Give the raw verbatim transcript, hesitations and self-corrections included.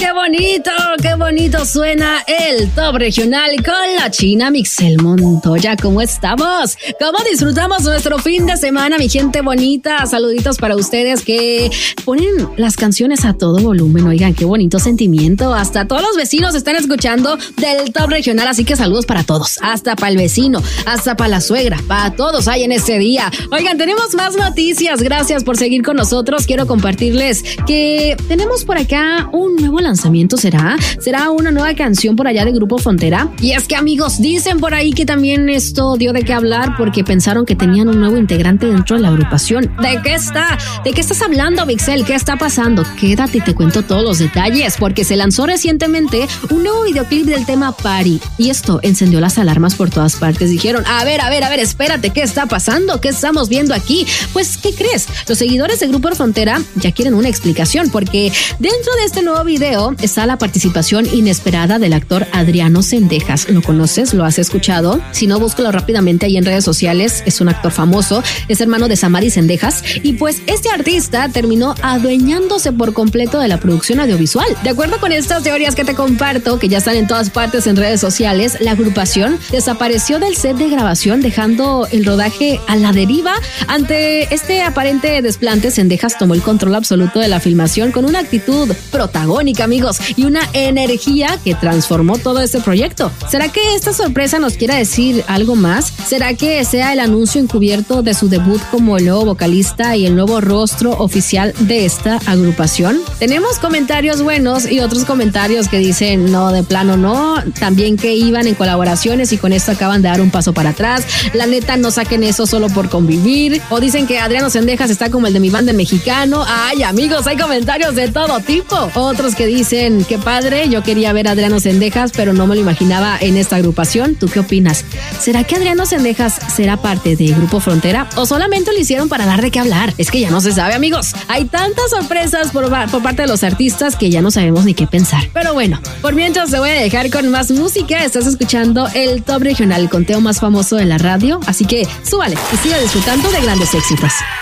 qué bonito, qué bonito suena el top regional con la China Mixel Montoya. ¿Cómo estamos? ¿Cómo disfrutamos nuestro fin de semana, mi gente bonita? Saluditos para ustedes que ponen las canciones a todo volumen. Oigan, qué bonito sentimiento. Hasta todos los vecinos están escuchando del top regional, así que saludos para todos. Hasta para el vecino, hasta para la suegra, para todos hay en este día. Oigan, tenemos más noticias. Gracias por seguir con nosotros. Quiero compartirles que tenemos por acá un nuevo lanzamiento. ¿Será? ¿Será una nueva canción por allá de Grupo Frontera? Y es que, amigos, dicen por ahí que también esto dio de qué hablar porque pensaron que tenían un nuevo integrante dentro de la agrupación. ¿De qué está? ¿De qué estás hablando, Mixel? ¿Qué está pasando? Quédate y te cuento todos los detalles porque se lanzó recientemente un nuevo videoclip del tema Party y esto encendió las alarmas por todas partes. Dijeron, a ver, a ver, a ver, espérate, ¿qué está pasando? ¿Qué estamos viendo aquí? Pues, ¿qué crees? Los seguidores de Grupo Frontera ya quieren una explicación porque dentro de este nuevo video está la participación inesperada del actor Adriano Zendejas. ¿Lo conoces? ¿Lo has escuchado? Si no, búscalo rápidamente ahí en redes sociales. Es un actor famoso, es hermano de Samari Zendejas y pues este artista terminó adueñándose por completo de la producción audiovisual. De acuerdo con estas teorías que te comparto, que ya están en todas partes en redes sociales, la agrupación desapareció del set de grabación dejando el rodaje a la deriva. Ante este aparente desplante, Zendejas tomó el control absoluto de la filmación con una actitud protagónica, amigos, y una energía que transformó todo este proyecto. ¿Será que esta sorpresa nos quiera decir algo más? ¿Será que sea el anuncio encubierto de su debut como el nuevo vocalista y el nuevo rostro oficial de esta agrupación? Tenemos comentarios buenos y otros comentarios que dicen no, de plano no, también que iban en colaboraciones y con esto acaban de dar un paso para atrás. La neta, no saquen eso solo por convivir. O dicen que Adriano Zendejas está como el de mi banda mexicano. Ay, amigos, hay comentarios de todo tipo. Otros que dicen, qué padre, yo quería ver a Adriano Zendejas, pero no me lo imaginaba en esta agrupación. ¿Tú qué opinas? ¿Será que Adriano Zendejas será parte de Grupo Frontera o solamente lo hicieron para dar de qué hablar? Es que ya no se sabe, amigos. Hay tantas sorpresas por, por parte de los artistas que ya no sabemos ni qué pensar. Pero bueno, por mientras te voy a dejar con más música. Estás escuchando el Top Regional, el conteo más famoso de la radio, así que súbale y siga disfrutando de grandes éxitos.